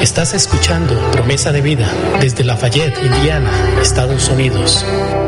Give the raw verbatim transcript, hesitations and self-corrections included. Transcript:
Estás escuchando Promesa de Vida desde Lafayette, Indiana, Estados Unidos.